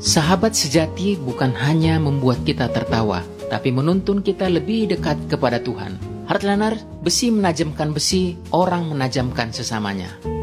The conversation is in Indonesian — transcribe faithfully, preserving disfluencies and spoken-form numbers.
Sahabat sejati bukan hanya membuat kita tertawa, tapi menuntun kita lebih dekat kepada Tuhan. Heartlander, besi menajamkan besi, orang menajamkan sesamanya.